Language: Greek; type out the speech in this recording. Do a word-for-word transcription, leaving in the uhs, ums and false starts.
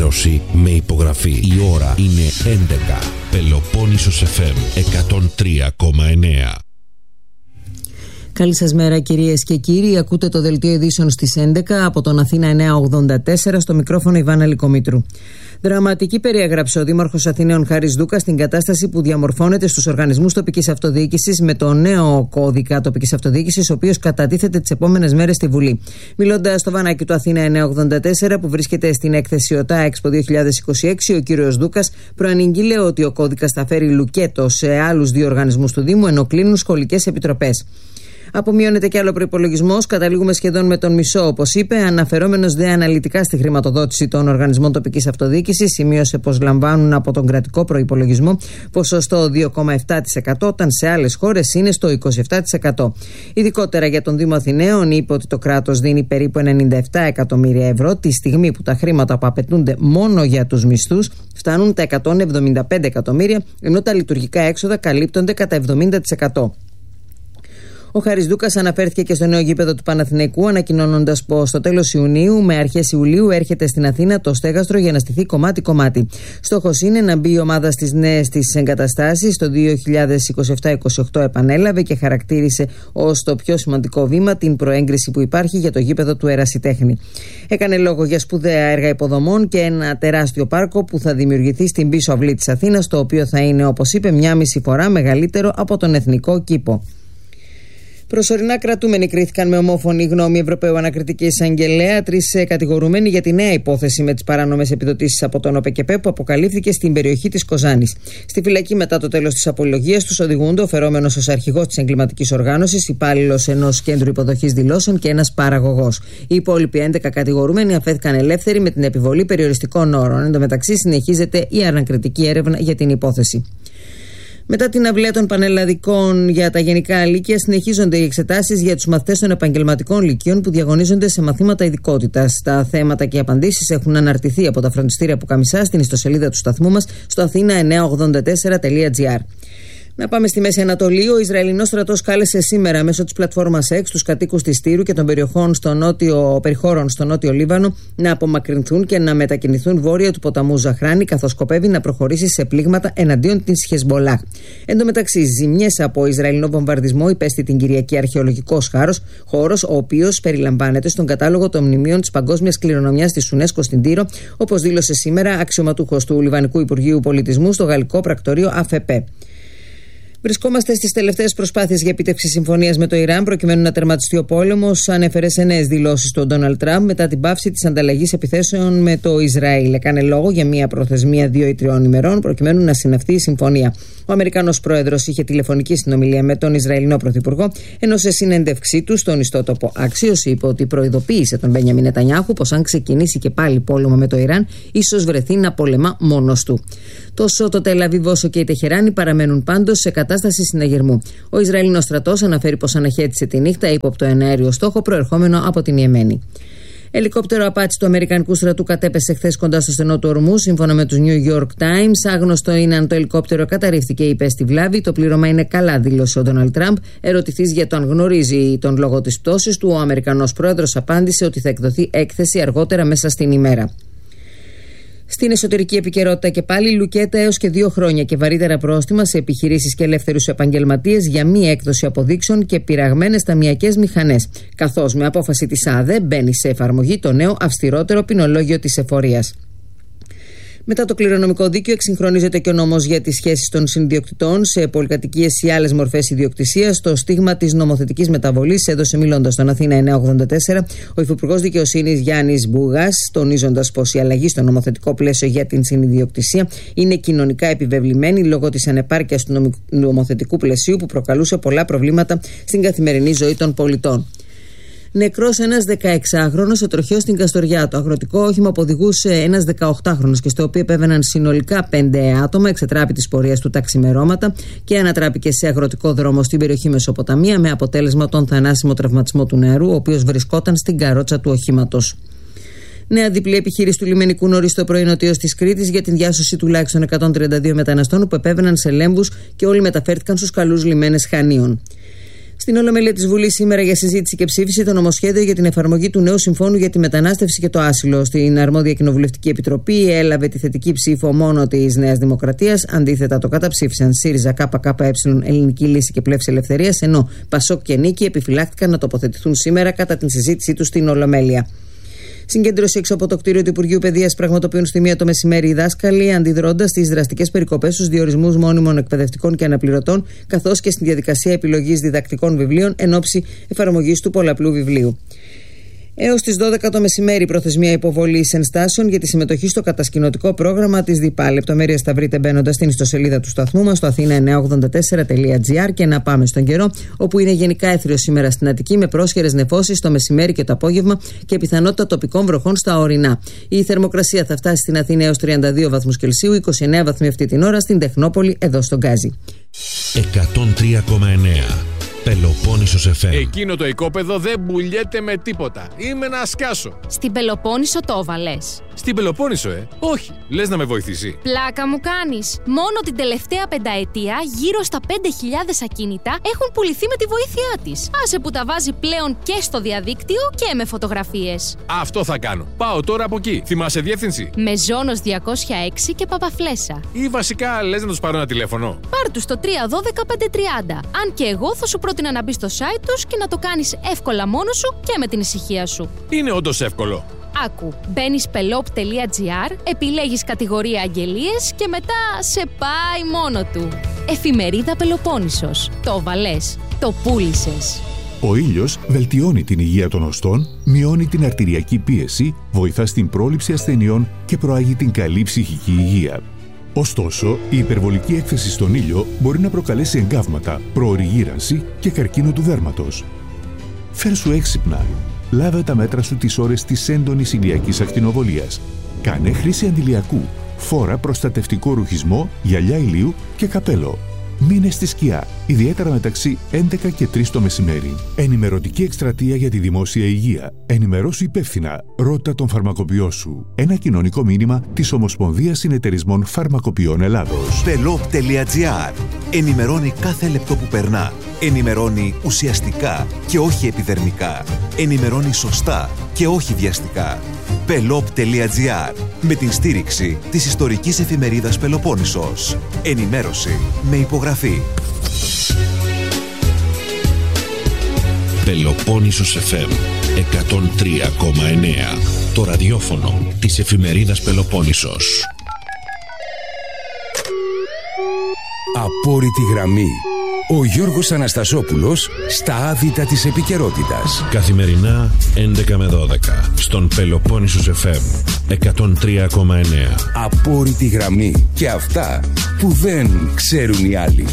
ενημέρωση με υπογραφή. Η ώρα είναι έντεκα. Πελοπόννησος εφ εμ εκατόν τρία κόμμα εννέα. Καλή σας μέρα κυρίες και κύριοι. Ακούτε το δελτίο ειδήσεων στις έντεκα από τον Αθήνα εννιακόσια ογδόντα τέσσερα, στο μικρόφωνο Ιβάνα Λικομήτρου. Δραματική περιέγραψε ο Δήμαρχος Αθηναίων Χάρης Δούκας στην κατάσταση που διαμορφώνεται στους οργανισμούς τοπικής αυτοδιοίκησης με το νέο κώδικα τοπικής αυτοδιοίκησης, ο οποίος κατατίθεται τις επόμενες μέρες στη Βουλή. Μιλώντας στο βανάκι του Αθήνα εννιακόσια ογδόντα τέσσερα, που βρίσκεται στην έκθεση ΟΤΑ Expo δύο χιλιάδες είκοσι έξι, ο κύριος Δούκας προανήγγειλε ότι ο κώδικας θα φέρει λουκέτο σε άλλους δύο οργανισμούς του Δήμου, ενώ κλείνουν σχολικές επιτροπές. Απομειώνεται κι άλλο προϋπολογισμός, καταλήγουμε σχεδόν με τον μισό, όπως είπε, αναφερόμενος δε αναλυτικά στη χρηματοδότηση των οργανισμών τοπικής αυτοδιοίκησης. Σημείωσε πως λαμβάνουν από τον κρατικό προϋπολογισμό ποσοστό δύο κόμμα επτά τοις εκατό, όταν σε άλλες χώρες είναι στο είκοσι επτά τοις εκατό. Ειδικότερα για τον Δήμο Αθηναίων, είπε ότι το κράτος δίνει περίπου ενενήντα επτά εκατομμύρια ευρώ, τη στιγμή που τα χρήματα που απαιτούνται μόνο για τους μισθούς φτάνουν τα εκατόν εβδομήντα πέντε εκατομμύρια, ενώ τα λειτουργικά έξοδα καλύπτονται κατά εβδομήντα τοις εκατό. Ο Χάρης Δούκας αναφέρθηκε και στο νέο γήπεδο του Παναθηναϊκού, ανακοινώνοντας πως στο τέλος Ιουνίου με αρχές Ιουλίου έρχεται στην Αθήνα το στέγαστρο για να στηθεί κομμάτι-κομμάτι. Στόχος είναι να μπει η ομάδα στις νέες της εγκαταστάσεις. Το δύο χιλιάδες είκοσι επτά είκοσι οκτώ επανέλαβε και χαρακτήρισε ως το πιο σημαντικό βήμα την προέγκριση που υπάρχει για το γήπεδο του Ερασιτέχνη. Έκανε λόγο για σπουδαία έργα υποδομών και ένα τεράστιο πάρκο που θα δημιουργηθεί στην πίσω αυλή της Αθήνας, το οποίο θα είναι, όπως είπε, μια μισή φορά μεγαλύτερο από τον Εθνικό Κήπο. Προσωρινά κρατούμενοι κρίθηκαν με ομόφωνη γνώμη Ευρωπαίου Ανακριτική Εισαγγελέα τρεις κατηγορούμενοι για τη νέα υπόθεση με τις παράνομες επιδοτήσεις από τον ΟΠΕΚΕΠΕ που αποκαλύφθηκε στην περιοχή της Κοζάνης. Στη φυλακή μετά το τέλος της απολογίας τους οδηγούνται ο φερόμενος ως αρχηγός της εγκληματικής οργάνωσης, υπάλληλος ενός κέντρου υποδοχής δηλώσεων και ένας παραγωγός. Οι υπόλοιποι έντεκα κατηγορούμενοι αφέθηκαν ελεύθεροι με την επιβολή περιοριστικών όρων. Εν τω μεταξύ, συνεχίζεται η ανακριτική έρευνα για την υπόθεση. Μετά την αυλαία των πανελλαδικών για τα γενικά λύκεια, συνεχίζονται οι εξετάσεις για τους μαθητές των επαγγελματικών λυκείων που διαγωνίζονται σε μαθήματα ειδικότητας. Τα θέματα και οι απαντήσεις έχουν αναρτηθεί από τα φροντιστήρια Πουκαμισά στην ιστοσελίδα του σταθμού μας στο αθήνα εννιακόσια ογδόντα τέσσερα τελεία τζι άρ. Να πάμε στη Μέση Ανατολή. Ο Ισραηλινός στρατός κάλεσε σήμερα μέσω της πλατφόρμας X τους κατοίκους της Τύρου και των περιοχών στο νότιο, περιχώρων στο νότιο Λίβανο να απομακρυνθούν και να μετακινηθούν βόρεια του ποταμού Ζαχράνη, καθώς σκοπεύει να προχωρήσει σε πλήγματα εναντίον της Χεσμολάχ. Εν τω μεταξύ, ζημιές από Ισραηλινό βομβαρδισμό υπέστη την Κυριακή αρχαιολογικός χώρος, ο οποίος περιλαμβάνεται στον κατάλογο των μνημείων της παγκόσμιας κληρονομιάς της UNESCO στην Τύρο, όπως δήλωσε σήμερα αξιωματούχος του Λιβανικού Υπουργείου Πολιτισμού στο γαλλικό πρακτορείο ΑΦΕΠ. Βρισκόμαστε στις τελευταίες προσπάθειες για επίτευξη συμφωνίας με το Ιράν προκειμένου να τερματιστεί ο πόλεμος, ανέφερε σε νέες δηλώσεις του Ντόναλντ Τραμπ μετά την πάυση της ανταλλαγής επιθέσεων με το Ισραήλ. Έκανε λόγο για μια προθεσμία δύο ή τριών ημερών προκειμένου να συναυθεί η συμφωνία. Ο Αμερικανός πρόεδρος είχε τηλεφωνική συνομιλία με τον Ισραηλινό πρωθυπουργό, ενώ σε συνέντευξή του στον ιστότοπο Axios είπε ότι προειδοποίησε τον Μπένιαμιν Νετανιάχου πως αν ξεκινήσει και πάλι πόλεμο με το Ιράν, ίσως βρεθεί να πολεμά μόνος του. Τόσο το Τελ Αβίβ όσο και η Τεχεράνη παραμένουν πάντως σε κατάσταση συναγερμού. Ο Ισραηλινός στρατός αναφέρει πως αναχέτησε τη νύχτα ύποπτο ένα αέριο στόχο προερχόμενο από την Ιεμένη. Ελικόπτερο απάτης του Αμερικανικού στρατού κατέπεσε χθες κοντά στο στενό του Ορμού, σύμφωνα με τους New York Times. Άγνωστο είναι αν το ελικόπτερο καταρρίφθηκε ή υπέστη βλάβη. Το πλήρωμα είναι καλά, δήλωσε ο Ντόναλντ Τραμπ. Ερωτηθείς για το αν γνωρίζει τον λόγο της πτώσης του, ο Αμερικανός πρόεδρος απάντησε ότι θα εκδοθεί έκθεση αργότερα μέσα στην ημέρα. Στην εσωτερική επικαιρότητα και πάλι, λουκέτα έως και δύο χρόνια και βαρύτερα πρόστιμα σε επιχειρήσεις και ελεύθερους επαγγελματίες για μη έκδοση αποδείξεων και πειραγμένες ταμειακές μηχανές. Καθώς με απόφαση της ΑΔΕ μπαίνει σε εφαρμογή το νέο αυστηρότερο ποινολόγιο της εφορίας. Μετά το κληρονομικό δίκαιο, εξυγχρονίζεται και ο νόμος για τις σχέσεις των συνιδιοκτητών σε πολυκατοικίες ή άλλες μορφές ιδιοκτησίας. Το στίγμα της νομοθετικής μεταβολής έδωσε, μιλώντας στον Αθήνα εννιακόσια ογδόντα τέσσερα, ο Υφυπουργός Δικαιοσύνης Γιάννης Μπουγάς, τονίζοντας πως η αλλαγή στο νομοθετικό πλαίσιο για την συνιδιοκτησία είναι κοινωνικά επιβεβλημένη λόγω της ανεπάρκειας του νομοθετικού πλαισίου που προκαλούσε πολλά προβλήματα στην καθημερινή ζωή των πολιτών. Νεκρός ένας δεκαεξάχρονος σε τροχαίο στην Καστοριά. Το αγροτικό όχημα που οδηγούσε ένας δεκαοκτάχρονος και στο οποίο επέβαιναν συνολικά πέντε άτομα εξετράπη της πορείας του τα ξημερώματα και ανατράπηκε σε αγροτικό δρόμο στην περιοχή Μεσοποταμία με αποτέλεσμα τον θανάσιμο τραυματισμό του νεαρού, ο οποίος βρισκόταν στην καρότσα του οχήματος. Νέα διπλή επιχείρηση του λιμενικού νωρίς το πρωί νοτίως της Κρήτης για την διάσωση τουλάχιστον εκατόν τριάντα δύο μεταναστών που επέβαιναν σε λέμβους και όλοι μεταφέρθηκαν στους καλούς λιμένες Χανίων. Στην Ολομέλεια της Βουλής σήμερα για συζήτηση και ψήφιση το νομοσχέδιο για την εφαρμογή του νέου συμφώνου για τη μετανάστευση και το άσυλο. Στην αρμόδια κοινοβουλευτική επιτροπή έλαβε τη θετική ψήφο μόνο της Νέας Δημοκρατίας. Αντίθετα, το καταψήφισαν ΣΥΡΙΖΑ, ΚΚΕ, Ελληνική Λύση και Πλεύση Ελευθερίας, ενώ ΠΑΣΟΚ και Νίκη επιφυλάχθηκαν να τοποθετηθούν σήμερα κατά την συζήτησή τους στην Ολομέλεια. Συγκέντρωση έξω από το κτίριο του Υπουργείου Παιδείας πραγματοποιούν στη μία το μεσημέρι οι δάσκαλοι, αντιδρώντας στις δραστικές περικοπές στους διορισμούς μόνιμων εκπαιδευτικών και αναπληρωτών, καθώς και στη διαδικασία επιλογής διδακτικών βιβλίων εν ώψη εφαρμογής του πολλαπλού βιβλίου. Έως τις δώδεκα το μεσημέρι προθεσμία υποβολής ενστάσεων για τη συμμετοχή στο κατασκηνωτικό πρόγραμμα της ΔΥΠΑ. Λεπτομέρειες θα βρείτε μπαίνοντας στην ιστοσελίδα του σταθμού μας στο αθήνα εννιακόσια ογδόντα τέσσερα τελεία τζι άρ και να πάμε στον καιρό, όπου είναι γενικά έθριο σήμερα στην Αττική με πρόσχερες νεφώσεις το μεσημέρι και το απόγευμα και πιθανότητα τοπικών βροχών στα ορεινά. Η θερμοκρασία θα φτάσει στην Αθήνα έως τριάντα δύο βαθμούς Κελσίου, είκοσι εννέα βαθμοί αυτή την ώρα στην Τεχνόπολη, εδώ στον Γκάζι. εκατόν τρία κόμμα εννέα Πελοπόννησος εφ εμ. Εκείνο το οικόπεδο δεν μπουλιέται με τίποτα. Είμαι να σκάσω. Στην Πελοπόννησο το έβαλες? Στην Πελοπόννησο, ε. Όχι. Λες να με βοηθήσει? Πλάκα μου κάνεις. Μόνο την τελευταία πενταετία γύρω στα πέντε χιλιάδες ακίνητα έχουν πουληθεί με τη βοήθειά της. Άσε που τα βάζει πλέον και στο διαδίκτυο και με φωτογραφίες. Αυτό θα κάνω. Πάω τώρα από εκεί. Θυμάσαι διεύθυνση? Μεζόνος διακόσια έξι και Παπαφλέσσα. Ή βασικά λες να τους πάρω ένα τηλέφωνο? Πάρ' τους στο τρία ένα δύο πέντε τριάντα. Αν και εγώ θα σου πρότεινα να μπεις στο site τους και να το κάνεις εύκολα μόνος σου και με την ησυχία σου. Είναι όντως εύκολο. Άκου, μπαίνεις πελόπ τελεία τζι άρ, επιλέγεις κατηγορία αγγελίες και μετά σε πάει μόνο του. Εφημερίδα Πελοπόννησος. Το βαλές, το πούλησες. Ο ήλιος βελτιώνει την υγεία των οστών, μειώνει την αρτηριακή πίεση, βοηθά στην πρόληψη ασθενειών και προάγει την καλή ψυχική υγεία. Ωστόσο, η υπερβολική έκθεση στον ήλιο μπορεί να προκαλέσει εγκάβματα, προωρή γύρανση και καρκίνο του δέρματος. Φέρσου έξυπνα. Λάβε τα μέτρα σου τις ώρες της έντονης ηλιακής ακτινοβολίας. Κάνε χρήση αντιλιακού. Φόρα προστατευτικό ρουχισμό, γυαλιά ηλίου και καπέλο. Μείνε στη σκιά, ιδιαίτερα μεταξύ έντεκα και τρεις το μεσημέρι. Ενημερωτική εκστρατεία για τη δημόσια υγεία. Ενημερώσου υπεύθυνα. Ρώτα τον φαρμακοποιό σου. Ένα κοινωνικό μήνυμα της Ομοσπονδίας Συνεταιρισμών Φαρμακοποιών Ελλάδος. πελόπ τελεία τζι άρ. Ενημερώνει κάθε λεπτό που περνά. Ενημερώνει ουσιαστικά και όχι επιδερμικά. Ενημερώνει σωστά και όχι βιαστικά. πελόπ τελεία τζι άρ. Με την στήριξη της ιστορικής εφημερίδας Πελοπόννησος. Ενημέρωση με υπογραφή. Πελοπόννησος εφ εμ εκατόν τρία κόμμα εννέα. Το ραδιόφωνο της εφημερίδας Πελοπόννησος. Απόρριτη γραμμή. Ο Γιώργος Αναστασόπουλος στα άδυτα της επικαιρότητας. Καθημερινά έντεκα με δώδεκα στον Πελοπόννησος εφ εμ εκατόν τρία κόμμα εννέα. Απόρριτη γραμμή. Και αυτά που δεν ξέρουν οι άλλοι.